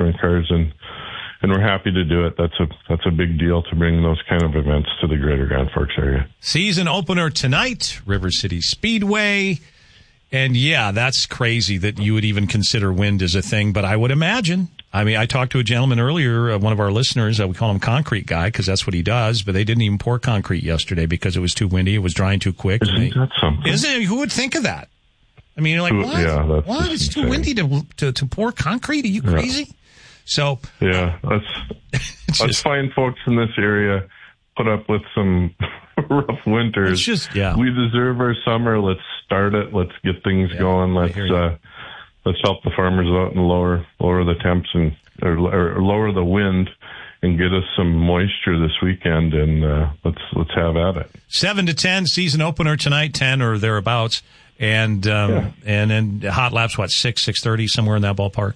sprint cars, and we're happy to do it. That's a big deal to bring those kind of events to the greater Grand Forks area. Season opener tonight, River City Speedway. And yeah, that's crazy that you would even consider wind as a thing, but I would imagine. I mean, I talked to a gentleman earlier, one of our listeners, we call him Concrete Guy because that's what he does, but they didn't even pour concrete yesterday because it was too windy. It was drying too quick. Isn't that something? Isn't it? Who would think of that? I mean, you're like, what? Yeah, what? It's too windy to pour concrete? Are you crazy? Yeah. So yeah, let's find folks in this area put up with some rough winters. We deserve our summer. Let's start it. Let's get things going. Let's help the farmers out and lower the temps or lower the wind and get us some moisture this weekend. And let's have at it. 7 to 10 season opener tonight, 10 or thereabouts, and then hot laps 6:30 somewhere in that ballpark.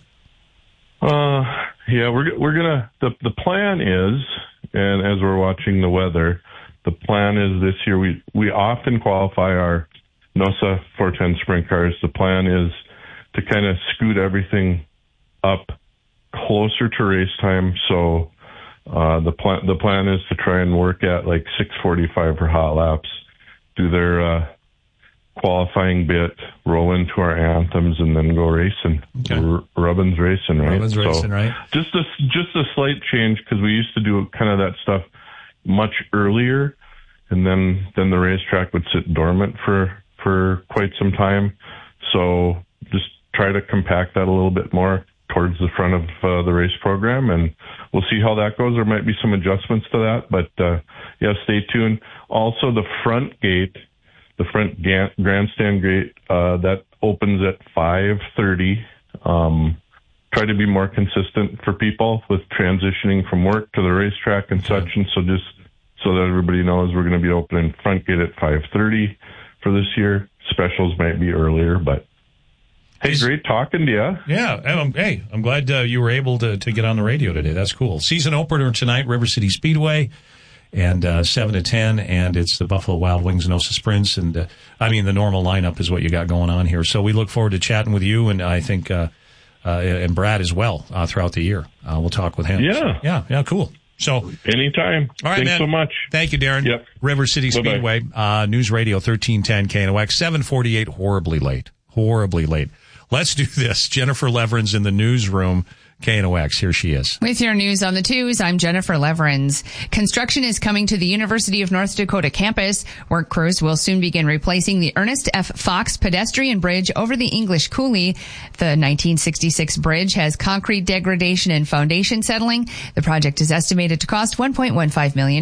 Yeah, we're gonna. The plan is, and as we're watching the weather, the plan is this year we often qualify our NOSA 410 sprint cars. The plan is to kind of scoot everything up closer to race time. So the plan is to try and work at 6:45 for hot laps, do their qualifying bit, roll into our anthems, and then go racing. Okay. Rubbin's racing, right? Rubbin's racing, right? Just a slight change because we used to do kind of that stuff much earlier, and then the racetrack would sit dormant for quite some time. So just try to compact that a little bit more towards the front of the race program, and we'll see how that goes. There might be some adjustments to that, but stay tuned. Also, the front grandstand gate that opens at 5:30. Try to be more consistent for people with transitioning from work to the racetrack and such, and so just so that everybody knows we're going to be opening front gate at 5:30 for this year. Specials might be earlier, but hey, great talking to you. Yeah, hey, I'm glad you were able to get on the radio today. That's cool. Season opener tonight, River City Speedway. And 7 to 10, and it's the Buffalo Wild Wings NOSA Sprints, and the normal lineup is what you got going on here. So we look forward to chatting with you, and I think and Brad as well throughout the year. We'll talk with him. Yeah, so, cool. So anytime. All right, thanks man. so much. Thank you, Darren. Yep. River City Speedway, News Radio 1310 KNOX, 7:48. Horribly late. Let's do this. Jennifer Leverins in the newsroom. KNOX, here she is. With your news on the twos, I'm Jennifer Leverins. Construction is coming to the University of North Dakota campus. Work crews will soon begin replacing the Ernest F. Fox pedestrian bridge over the English Coulee. The 1966 bridge has concrete degradation and foundation settling. The project is estimated to cost $1.15 million.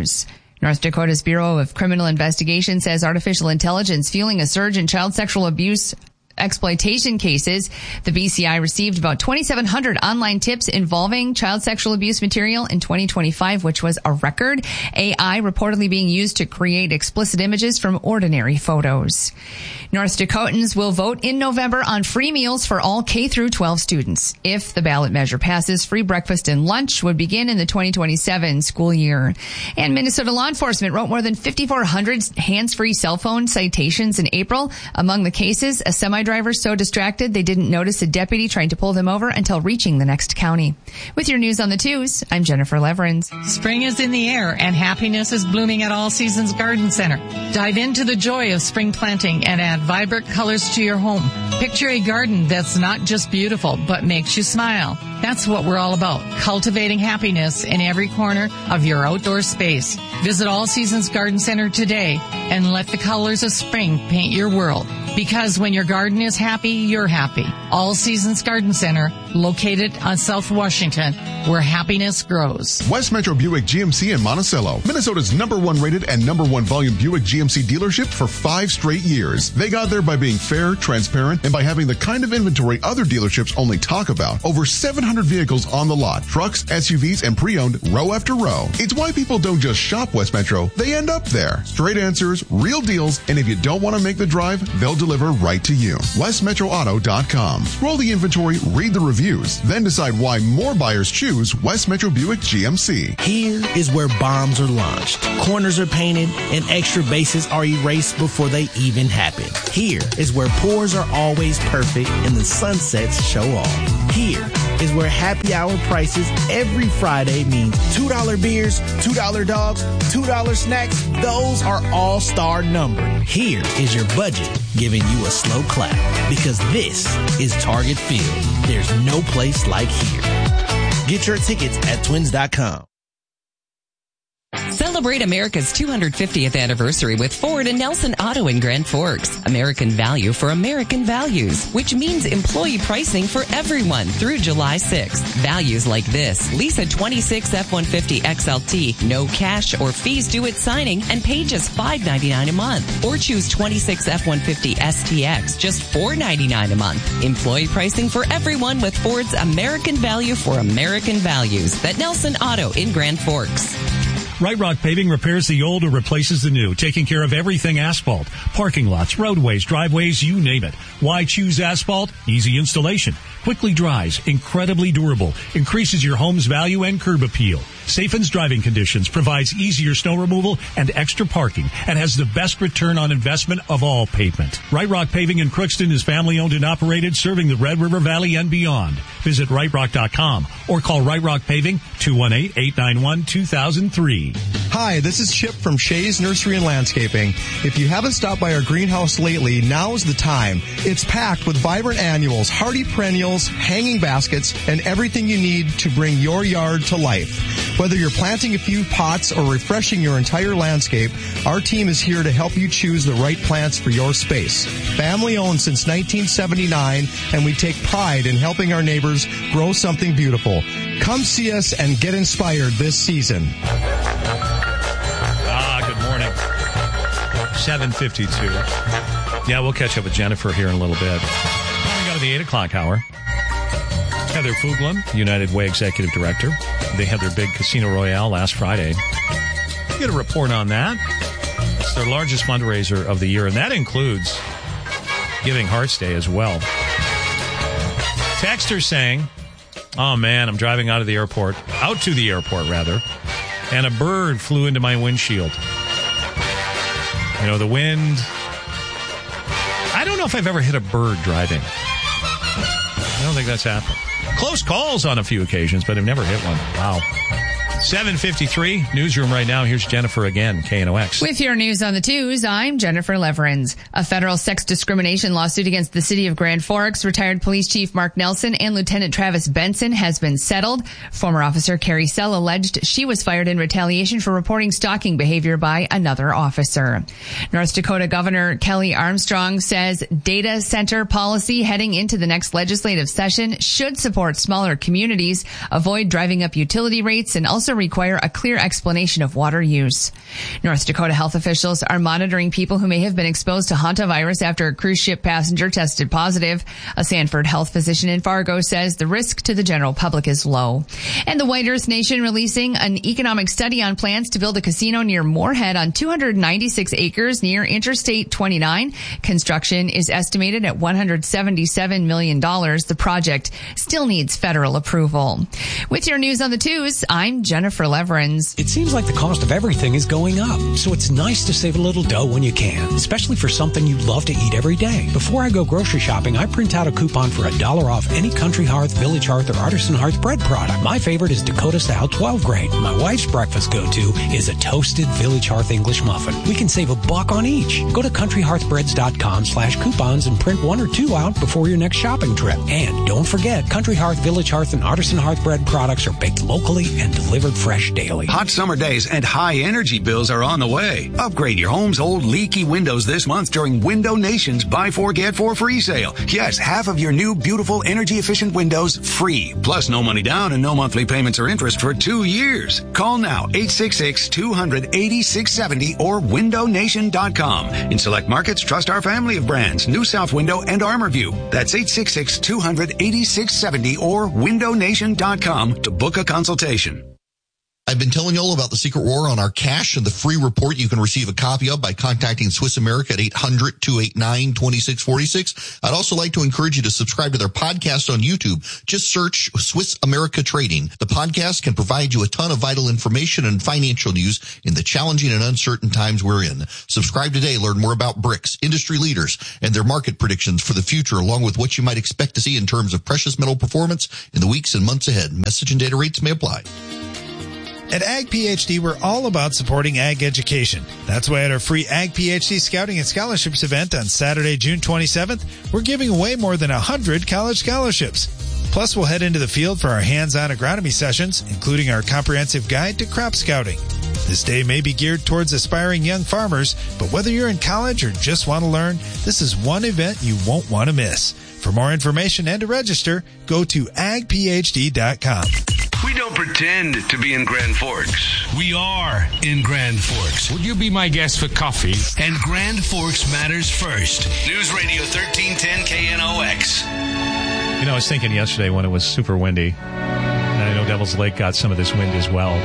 North Dakota's Bureau of Criminal Investigation says artificial intelligence fueling a surge in child sexual abuse exploitation cases. The BCI received about 2,700 online tips involving child sexual abuse material in 2025, which was a record. AI reportedly being used to create explicit images from ordinary photos. North Dakotans will vote in November on free meals for all K through 12 students. If the ballot measure passes, free breakfast and lunch would begin in the 2027 school year. And Minnesota law enforcement wrote more than 5,400 hands-free cell phone citations in April. Among the cases, a semi-driver so distracted they didn't notice a deputy trying to pull them over until reaching the next county. With your news on the twos, I'm Jennifer Leverins. Spring is in the air and happiness is blooming at All Seasons Garden Center. Dive into the joy of spring planting and add vibrant colors to your home. Picture a garden that's not just beautiful, but makes you smile. That's what we're all about, cultivating happiness in every corner of your outdoor space. Visit All Seasons Garden Center today and let the colors of spring paint your world. Because when your garden is happy, you're happy. All Seasons Garden Center, located on South Washington, where happiness grows. West Metro Buick GMC in Monticello, Minnesota's #1 rated and #1 volume Buick GMC dealership for 5 straight years. They got there by being fair, transparent, and by having the kind of inventory other dealerships only talk about. Over 700 vehicles on the lot, trucks, SUVs, and pre-owned row after row. It's why people don't just shop West Metro, they end up there. Straight answers, real deals, and if you don't want to make the drive, they'll deliver right to you. WestMetroAuto.com. Scroll the inventory, read the reviews, then decide why more buyers choose West Metro Buick GMC. Here is where bombs are launched, corners are painted, and extra bases are erased before they even happen. Here is where pours are always perfect and the sunsets show off. Here is where happy hour prices every Friday means $2 beers, $2 dogs, $2 snacks. Those are all-star numbered. Here is your budget giving you a slow clap, because this is Target Field. There's no place like here. Get your tickets at twins.com. Celebrate America's 250th anniversary with Ford and Nelson Auto in Grand Forks. American value for American values, which means employee pricing for everyone through July 6th. Values like this: lease a 26 F-150 XLT, no cash or fees due at signing, and pay just $5.99 a month. Or choose 26 F-150 STX, just $4.99 a month. Employee pricing for everyone with Ford's American value for American values. At Nelson Auto in Grand Forks. Right Rock Paving repairs the old or replaces the new, taking care of everything asphalt, parking lots, roadways, driveways, you name it. Why choose asphalt? Easy installation, quickly dries, incredibly durable, increases your home's value and curb appeal. Safens driving conditions, provides easier snow removal and extra parking, and has the best return on investment of all pavement. Right Rock Paving in Crookston is family owned and operated, serving the Red River Valley and beyond. Visit rightrock.com or call Right Rock Paving 218-891-2003. Hi, this is Chip from Shays Nursery and Landscaping. If you haven't stopped by our greenhouse lately, now is the time. It's packed with vibrant annuals, hardy perennials, hanging baskets, and everything you need to bring your yard to life. Whether you're planting a few pots or refreshing your entire landscape, our team is here to help you choose the right plants for your space. Family owned since 1979, and we take pride in helping our neighbors grow something beautiful. Come see us and get inspired this season. Good morning. 7:52. Yeah, we'll catch up with Jennifer here in a little bit. We got to the 8 o'clock hour. Heather Fuglin, United Way Executive Director. They had their big Casino Royale last Friday. We get a report on that. It's their largest fundraiser of the year, and that includes Giving Hearts Day as well. Texter saying, oh man, I'm driving out to the airport, and a bird flew into my windshield. You know, the wind. I don't know if I've ever hit a bird driving. I don't think that's happened. Close calls on a few occasions, but I've never hit one. Wow. 7:53, newsroom right now. Here's Jennifer again, KNOX. With your news on the twos, I'm Jennifer Leverins. A federal sex discrimination lawsuit against the city of Grand Forks, retired police chief Mark Nelson, and Lieutenant Travis Benson has been settled. Former officer Carrie Sell alleged she was fired in retaliation for reporting stalking behavior by another officer. North Dakota Governor Kelly Armstrong says data center policy heading into the next legislative session should support smaller communities, avoid driving up utility rates, and also require a clear explanation of water use. North Dakota health officials are monitoring people who may have been exposed to hantavirus after a cruise ship passenger tested positive. A Sanford health physician in Fargo says the risk to the general public is low. And the White Earth Nation releasing an economic study on plans to build a casino near Moorhead on 296 acres near Interstate 29. Construction is estimated at $177 million. The project still needs federal approval. With your news on the twos, I'm Jennifer Leverins. It seems like the cost of everything is going up, so it's nice to save a little dough when you can, especially for something you love to eat every day. Before I go grocery shopping, I print out a coupon for $1 off any Country Hearth, Village Hearth, or Artisan Hearth bread product. My favorite is Dakota Style 12 grain. My wife's breakfast go-to is a toasted Village Hearth English muffin. We can save $1 on each. Go to countryhearthbreads.com/coupons and print 1 or 2 out before your next shopping trip. And don't forget, Country Hearth, Village Hearth, and Artisan Hearth bread products are baked locally and delivered fresh daily. Hot summer days and high energy bills are on the way. Upgrade your home's old leaky windows this month during Window Nation's Buy 4 Get 4 free sale. Yes, half of your new beautiful energy efficient windows free. Plus no money down and no monthly payments or interest for 2 years. Call now 866-200-8670 or windownation.com. In select markets, trust our family of brands, New South Window and ArmorView. That's 866-200-8670 or windownation.com to book a consultation. I've been telling you all about the Secret War on our cash and the free report you can receive a copy of by contacting Swiss America at 800-289-2646. I'd also like to encourage you to subscribe to their podcast on YouTube. Just search Swiss America Trading. The podcast can provide you a ton of vital information and financial news in the challenging and uncertain times we're in. Subscribe today. Learn more about BRICS, industry leaders, and their market predictions for the future, along with what you might expect to see in terms of precious metal performance in the weeks and months ahead. Message and data rates may apply. At Ag PhD, we're all about supporting ag education. That's why at our free Ag PhD Scouting and Scholarships event on Saturday, June 27th, we're giving away more than 100 college scholarships. Plus, we'll head into the field for our hands-on agronomy sessions, including our comprehensive guide to crop scouting. This day may be geared towards aspiring young farmers, but whether you're in college or just want to learn, this is one event you won't want to miss. For more information and to register, go to agphd.com. We don't pretend to be in Grand Forks. We are in Grand Forks. Would you be my guest for coffee? And Grand Forks matters first. News Radio 1310 KNOX. You know, I was thinking yesterday when it was super windy, and I know Devil's Lake got some of this wind as well.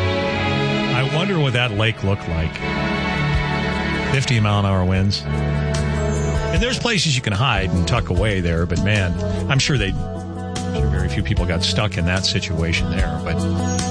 I wonder what that lake looked like. 50-mile-an-hour winds. And there's places you can hide and tuck away there, but man, I'm sure very few people got stuck in that situation there. But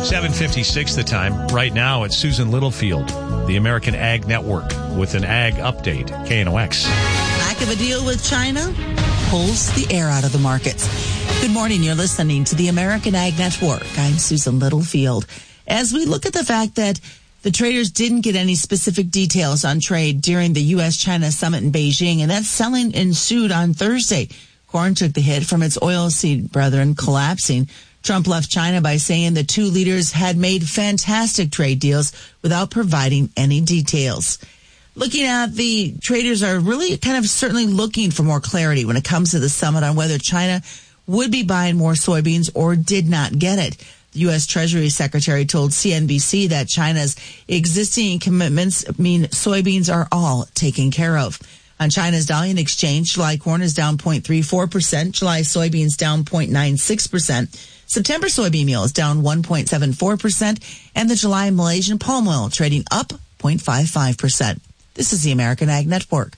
7:56 the time. Right now, it's Susan Littlefield, the American Ag Network, with an ag update. KNOX. Lack of a deal with China pulls the air out of the markets. Good morning. You're listening to the American Ag Network. I'm Susan Littlefield. As we look at the fact that the traders didn't get any specific details on trade during the U.S.-China summit in Beijing, and that selling ensued on Thursday. Corn took the hit from its oilseed brethren collapsing. Trump left China by saying the two leaders had made fantastic trade deals without providing any details. Looking at the traders are really kind of certainly looking for more clarity when it comes to the summit on whether China would be buying more soybeans or did not get it. The U.S. Treasury Secretary told CNBC that China's existing commitments mean soybeans are all taken care of. On China's Dalian Exchange, July corn is down 0.34%, July soybeans down 0.96%, September soybean meal is down 1.74%, and the July Malaysian palm oil trading up 0.55%. This is the American Ag Network.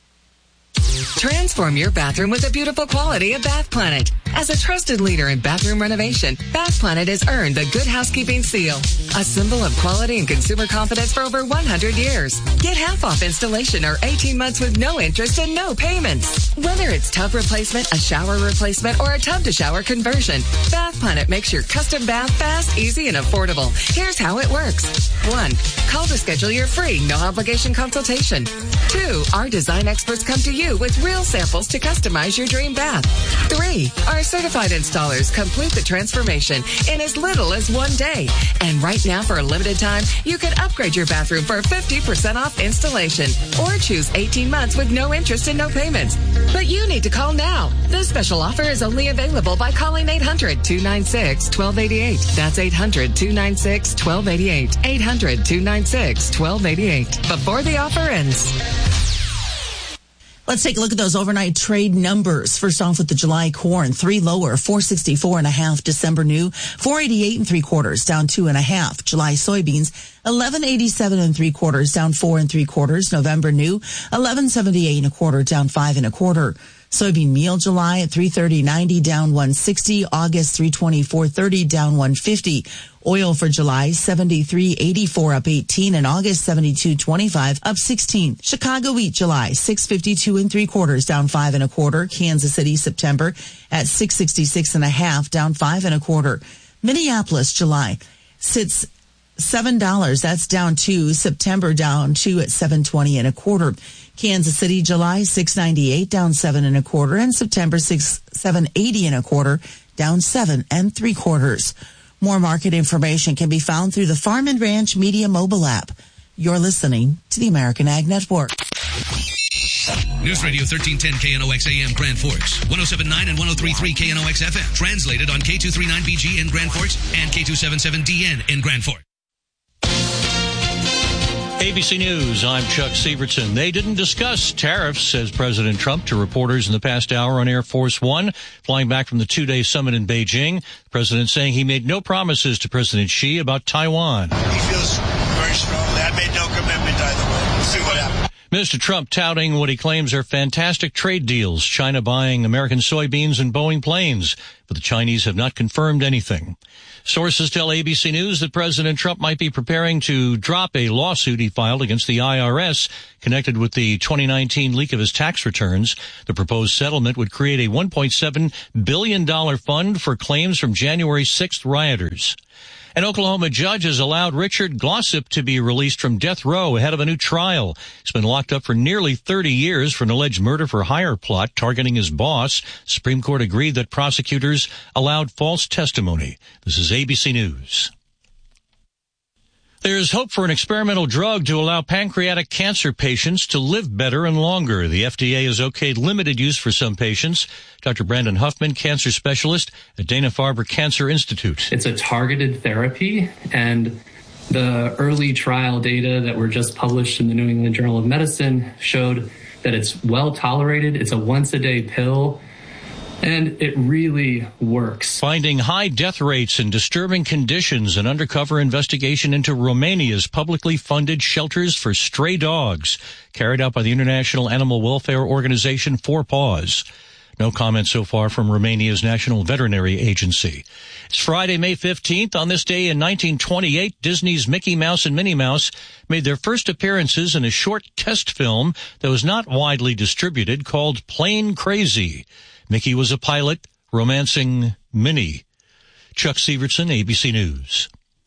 Transform your bathroom with the beautiful quality of Bath Planet. As a trusted leader in bathroom renovation, Bath Planet has earned the Good Housekeeping Seal, a symbol of quality and consumer confidence for over 100 years. Get half off installation or 18 months with no interest and no payments. Whether it's tub replacement, a shower replacement, or a tub-to-shower conversion, Bath Planet makes your custom bath fast, easy, and affordable. Here's how it works. 1. Call to schedule your free, no-obligation consultation. 2. Our design experts come to you with real samples to customize your dream bath. 3. Our certified installers complete the transformation in as little as 1 day. And right now, for a limited time, you can upgrade your bathroom for 50% off installation or choose 18 months with no interest and no payments. But you need to call now. This special offer is only available by calling 800-296-1288. That's 800-296-1288. 800-296-1288. Before the offer ends. Let's take a look at those overnight trade numbers. First off with the July corn, 3 lower, 464.5. December new, 488 3/4, down 2.5. July soybeans, 1187 3/4, down 4 3/4. November new, 1178 1/4, down 5 1/4. Soybean meal July at 330.90, down 160. August 324.30, down 150. Oil for July 73.84, up 18, and August 72.25, up 16. Chicago wheat July 652 3/4, down 5 1/4. Kansas City September at 666 1/2, down 5 1/4. Minneapolis July sits $7. That's down 2. September down 2 at 720 1/4. Kansas City July 698, down 7 1/4, and September 780 1/4, down 7 3/4. More market information can be found through the Farm and Ranch Media mobile app. You're listening to the American Ag Network. News Radio 1310 KNOX AM Grand Forks, 107.9 and 103.3 KNOX FM. Translated on K239BG in Grand Forks and K277DN in Grand Forks. ABC News, I'm Chuck Sievertson. They didn't discuss tariffs, says President Trump to reporters in the past hour on Air Force One, flying back from the two-day summit in Beijing. The president saying he made no promises to President Xi about Taiwan. He feels very strongly. I made no commitment either way. We'll see what happens. Mr. Trump touting what he claims are fantastic trade deals, China buying American soybeans and Boeing planes, but the Chinese have not confirmed anything. Sources tell ABC News that President Trump might be preparing to drop a lawsuit he filed against the IRS connected with the 2019 leak of his tax returns. The proposed settlement would create a $1.7 billion fund for claims from January 6th rioters. An Oklahoma judge has allowed Richard Glossip to be released from death row ahead of a new trial. He's been locked up for nearly 30 years for an alleged murder-for-hire plot targeting his boss. Supreme Court agreed that prosecutors allowed false testimony. This is ABC News. There's hope for an experimental drug to allow pancreatic cancer patients to live better and longer. The FDA has okayed limited use for some patients. Dr. Brandon Huffman, cancer specialist at Dana-Farber Cancer Institute. It's a targeted therapy, and the early trial data that were just published in the New England Journal of Medicine showed that it's well tolerated. It's a once-a-day pill. And it really works. Finding high death rates and disturbing conditions, an undercover investigation into Romania's publicly funded shelters for stray dogs, carried out by the international animal welfare organization Four Paws. No comment so far from Romania's National Veterinary Agency. It's Friday, May 15th. On this day in 1928, Disney's Mickey Mouse and Minnie Mouse made their first appearances in a short test film that was not widely distributed called Plane Crazy. Mickey was a pilot romancing Minnie. Chuck Sievertson, ABC News.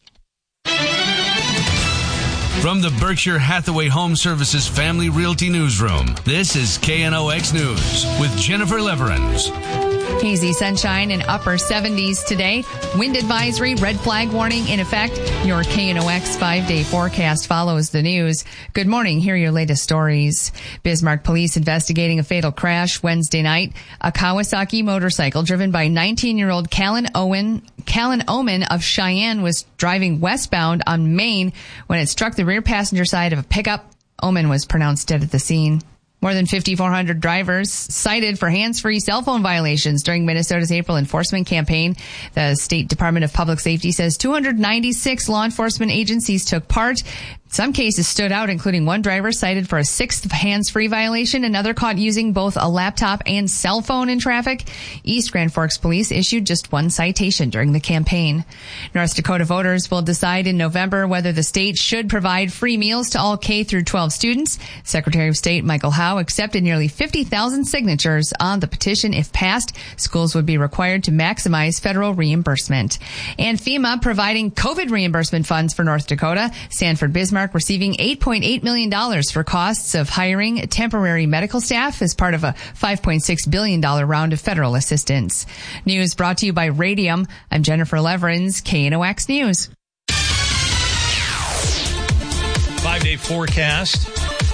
From the Berkshire Hathaway Home Services Family Realty Newsroom, this is KNOX News with Jennifer Leverins. Hazy sunshine and upper 70s today. Wind advisory, red flag warning in effect. Your KNOX 5-day forecast follows the news. Good morning. Here are your latest stories. Bismarck police investigating a fatal crash Wednesday night. A Kawasaki motorcycle driven by 19-year-old Callan Oman of Cheyenne was driving westbound on Main when it struck the rear passenger side of a pickup. Oman was pronounced dead at the scene. More than 5,400 drivers cited for hands-free cell phone violations during Minnesota's April enforcement campaign. The State Department of Public Safety says 296 law enforcement agencies took part. Some cases stood out, including one driver cited for a 6th hands-free violation, another caught using both a laptop and cell phone in traffic. East Grand Forks Police issued just one citation during the campaign. North Dakota voters will decide in November whether the state should provide free meals to all K through 12 students. Secretary of State Michael Howe accepted nearly 50,000 signatures on the petition. If passed, schools would be required to maximize federal reimbursement. And FEMA providing COVID reimbursement funds for North Dakota. Sanford Bismarck receiving $8.8 million for costs of hiring temporary medical staff as part of a $5.6 billion round of federal assistance. News brought to you by Radium. I'm Jennifer Leverins, KNOX News. 5-day forecast.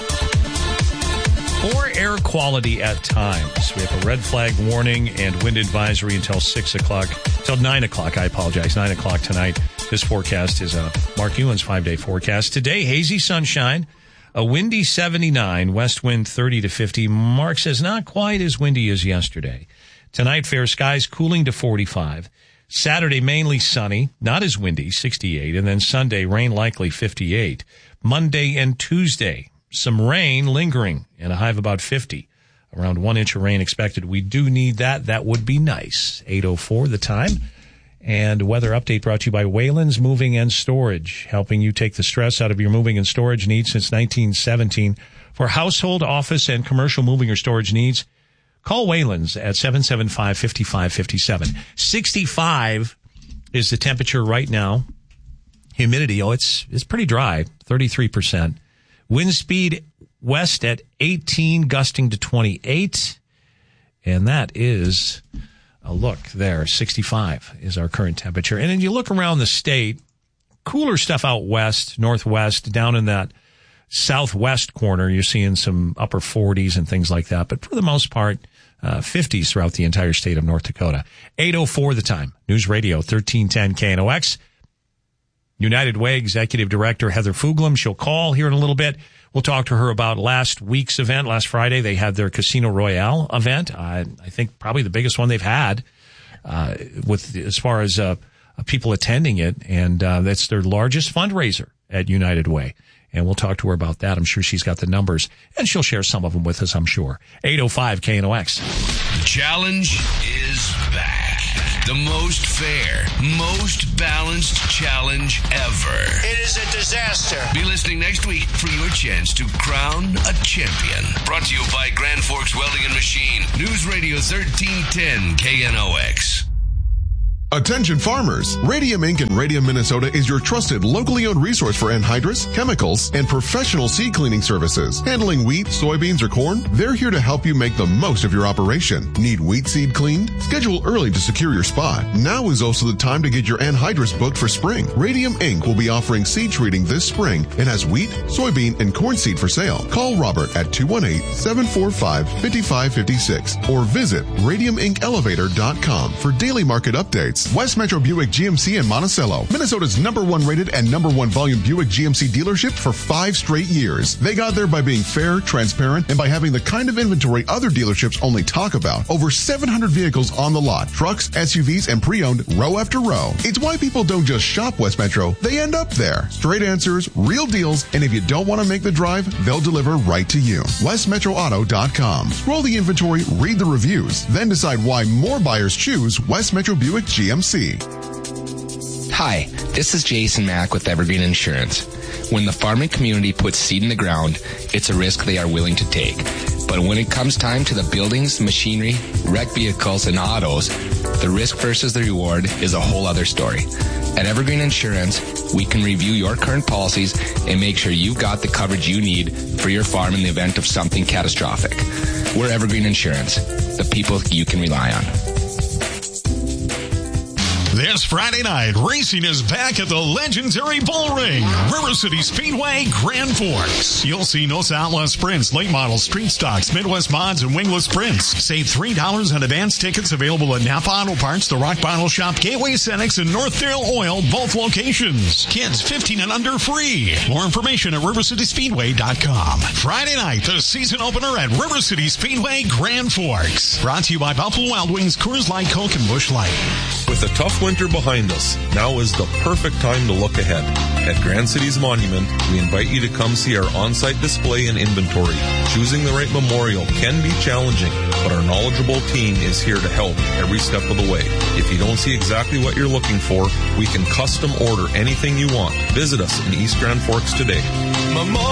Poor air quality at times. We have a red flag warning and wind advisory until 6 o'clock. Till 9 o'clock, I apologize. 9 o'clock tonight. This forecast is Mark Ewan's 5-day forecast. Today, hazy sunshine, a windy 79, west wind 30 to 50. Mark says not quite as windy as yesterday. Tonight, fair skies, cooling to 45. Saturday, mainly sunny, not as windy, 68. And then Sunday, rain likely, 58. Monday and Tuesday, some rain lingering and a high of about 50. Around 1 inch of rain expected. We do need that. That would be nice. 8:04 the time. And weather update brought to you by Wayland's Moving and Storage, helping you take the stress out of your moving and storage needs since 1917. For household, office, and commercial moving or storage needs, call Wayland's at 775-5557. 65 is the temperature right now. Humidity, it's pretty dry, 33%. Wind speed west at 18, gusting to 28. And that is a look there. 65 is our current temperature. And then you look around the state, cooler stuff out west, northwest, down in that southwest corner. You're seeing some upper 40s and things like that. But for the most part, 50s throughout the entire state of North Dakota. 8:04 the time. News Radio 1310 KNOX. United Way Executive Director Heather Fuglam. She'll call here in a little bit. We'll talk to her about last week's event. Last Friday, they had their Casino Royale event. I think probably the biggest one they've had with as far as people attending it, and that's their largest fundraiser at United Way. And we'll talk to her about that. I'm sure she's got the numbers, and she'll share some of them with us, I'm sure. 805 KNOX. The challenge is back. The most fair, most balanced challenge ever. It is a disaster. Be listening next week for your chance to crown a champion. Brought to you by Grand Forks Welding and Machine. News Radio 1310 KNOX. Attention farmers! Radium Inc. in Radium, Minnesota is your trusted, locally owned resource for anhydrous, chemicals, and professional seed cleaning services. Handling wheat, soybeans, or corn, they're here to help you make the most of your operation. Need wheat seed cleaned? Schedule early to secure your spot. Now is also the time to get your anhydrous booked for spring. Radium Inc. will be offering seed treating this spring and has wheat, soybean, and corn seed for sale. Call Robert at 218-745-5556 or visit radiumincelevator.com for daily market updates. West Metro Buick GMC in Monticello, Minnesota's #1 rated and #1 volume Buick GMC dealership for 5 straight years. They got there by being fair, transparent, and by having the kind of inventory other dealerships only talk about. Over 700 vehicles on the lot, trucks, SUVs, and pre-owned row after row. It's why people don't just shop West Metro, they end up there. Straight answers, real deals, and if you don't want to make the drive, they'll deliver right to you. WestMetroAuto.com. Scroll the inventory, read the reviews, then decide why more buyers choose West Metro Buick GMC. Hi, this is Jason Mack with Evergreen Insurance. When the farming community puts seed in the ground, it's a risk they are willing to take. But when it comes time to the buildings, machinery, wrecked vehicles, and autos, the risk versus the reward is a whole other story. At Evergreen Insurance, we can review your current policies and make sure you've got the coverage you need for your farm in the event of something catastrophic. We're Evergreen Insurance, the people you can rely on. This Friday night, racing is back at the legendary Bull Ring, River City Speedway, Grand Forks. You'll see Nosa Outlaw Sprints, late models, street stocks, Midwest mods, and wingless sprints. Save $3 on advance tickets available at Napa Auto Parts, the Rock Bottle Shop, Gateway Cenex, and Northdale Oil, both locations. Kids 15 and under free. More information at rivercityspeedway.com. Friday night, the season opener at River City Speedway, Grand Forks. Brought to you by Buffalo Wild Wings, Coors Light, Coke, and Busch Light. With a tough winter behind us, now is the perfect time to look ahead. At Grand Cities Monument, we invite you to come see our on-site display and inventory. Choosing the right memorial can be challenging, but our knowledgeable team is here to help every step of the way. If you don't see exactly what you're looking for, we can custom order anything you want. Visit us in East Grand Forks today.